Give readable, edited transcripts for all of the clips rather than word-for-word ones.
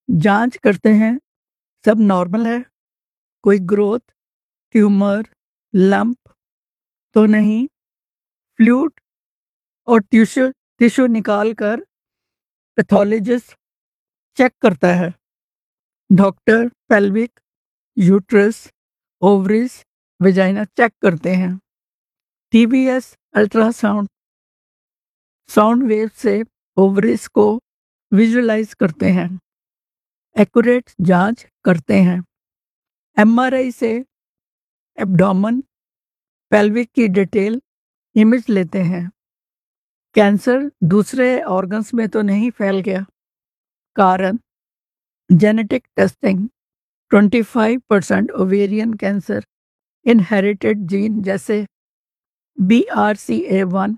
जांच करते हैं, सब नॉर्मल है, कोई ग्रोथ, ट्यूमर, लंप तो नहीं। फ्लूइड और टिश्यू टिश्यू निकाल कर पैथोलॉजिस्ट चेक करता है। Doctor pelvic, uterus, ovaries, vagina check करते हैं। टीवीएस अल्ट्रासाउंड साउंड वेव से ओवरीज को विजुअलाइज करते हैं। एक्यूरेट जांच करते हैं। एमआरआई से एब्डोमेन, पेल्विक की डिटेल इमेज लेते हैं। कैंसर दूसरे ऑर्गन्स में तो नहीं फैल गया। कारण genetic testing. 25% ovarian cancer inherited gene जैसे BRCA1,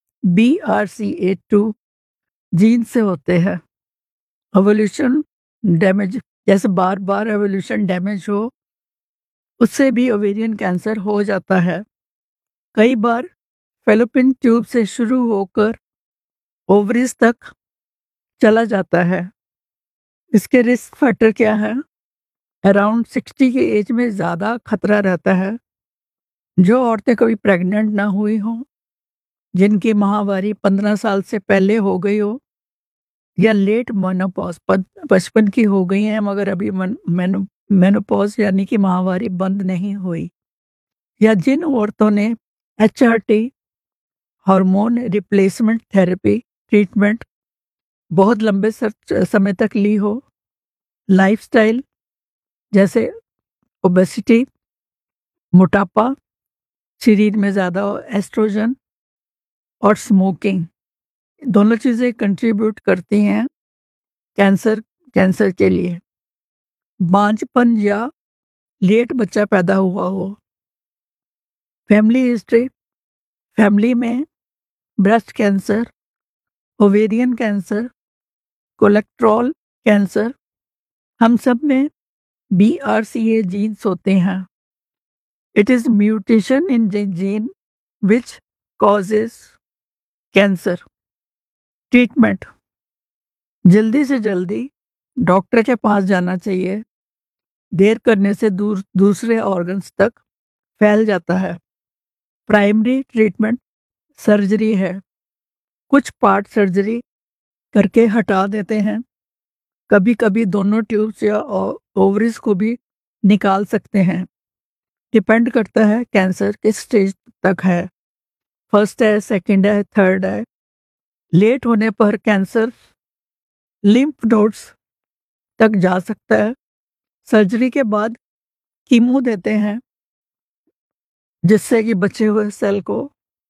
BRCA2 जीन से होते हैं। एवोल्यूशन डैमेज, जैसे बार बार एवोल्यूशन डैमेज हो, उससे भी ओवेरियन कैंसर हो जाता है। कई बार फेलोपियन ट्यूब से शुरू होकर ओवरीज तक चला जाता है। इसके रिस्क फैक्टर क्या है? अराउंड 60 की एज में ज़्यादा खतरा रहता है। जो औरतें कभी प्रेग्नेंट ना हुई हों, जिनकी माहवारी 15 साल से पहले हो गई हो, या लेट मेनोपॉज 55 की हो गई हैं मगर अभी मेनोपॉज यानी कि माहवारी बंद नहीं हुई, या जिन औरतों ने HRT hormone replacement therapy treatment बहुत लंबे समय तक ली हो। लाइफस्टाइल जैसे ओबेसिटी, मोटापा, शरीर में ज़्यादा एस्ट्रोजन और स्मोकिंग, दोनों चीज़ें कंट्रीब्यूट करती हैं कैंसर के लिए। बांझपन या लेट बच्चा पैदा हुआ हो। फैमिली हिस्ट्री, फैमिली में breast cancer, ovarian cancer, cholesterol cancer, हम सब में BRCA जीन्स होते हैं। It is mutation in gene which causes cancer. Treatment, जल्दी से जल्दी डॉक्टर के पास जाना चाहिए। देर करने से दूसरे ऑर्गन्स तक फैल जाता है। प्राइमरी ट्रीटमेंट सर्जरी है। कुछ पार्ट सर्जरी करके हटा देते हैं। कभी कभी दोनों ट्यूब्स या ओवरीज को भी निकाल सकते हैं। डिपेंड करता है कैंसर किस स्टेज तक है, फर्स्ट है, सेकंड है, थर्ड है। लेट होने पर कैंसर लिम्फ नोड्स तक जा सकता है। सर्जरी के बाद कीमो देते हैं जिससे कि बचे हुए सेल को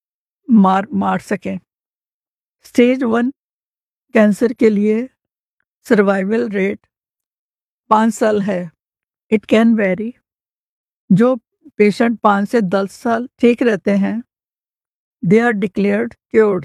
मार सकें। स्टेज 1 कैंसर के लिए सर्वाइवल रेट 5 साल है। It can very. जो पेशेंट 5 से 10 साल ठीक रहते हैं, दे आर डिक्लेयर्ड क्योर्ड।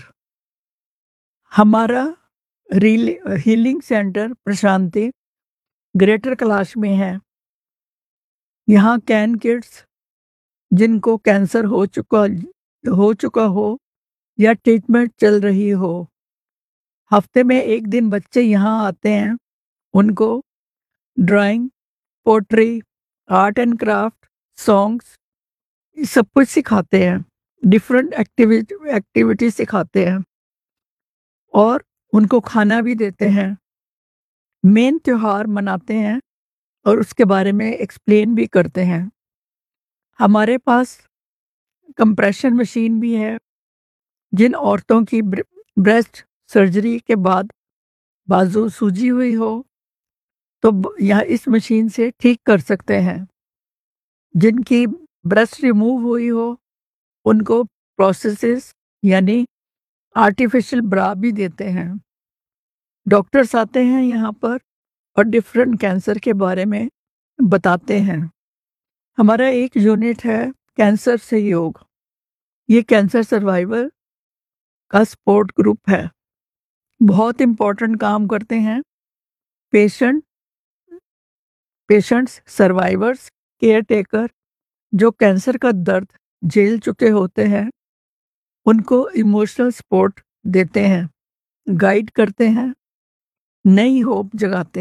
हमारा healing centre Prashanti greater Kailash में है। यहाँ कैन किड्स जिनको कैंसर हो चुका हो या ट्रीटमेंट चल रही हो, हफ्ते में एक दिन बच्चे यहाँ आते हैं। उनको drawing, pottery, art and craft, songs, सब कुछ सिखाते हैं। डिफरेंट एक्टिविटी सिखाते हैं और उनको खाना भी देते हैं। मेन त्योहार मनाते हैं और उसके बारे में एक्सप्लेन भी करते हैं। हमारे पास कंप्रेशन मशीन भी है। जिन औरतों की ब्रेस्ट सर्जरी के बाद बाजू सूजी हुई हो, तो यह इस मशीन से ठीक कर सकते हैं। जिनकी ब्रेस्ट रिमूव हुई हो, उनको प्रोसेसेस यानी आर्टिफिशियल ब्रा भी देते हैं। डॉक्टर्स आते हैं यहाँ पर और डिफरेंट कैंसर के बारे में बताते हैं। हमारा एक यूनिट है कैंसर सहयोग। ये कैंसर सर्वाइवर का सपोर्ट ग्रुप है। बहुत इम्पोर्टेंट काम करते हैं। पेशेंट्स, सर्वाइवर्स, केयर टेकर जो कैंसर का दर्द झेल चुके होते हैं, उनको इमोशनल सपोर्ट देते हैं, गाइड करते हैं, नई होप जगाते हैं।